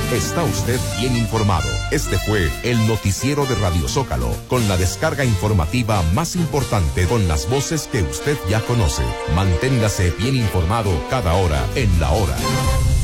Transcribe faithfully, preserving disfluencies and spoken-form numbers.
Está usted bien informado. Este fue el noticiero de Radio Zócalo, con la descarga informativa más importante, con las voces que usted ya conoce. Manténgase bien informado cada hora en la hora.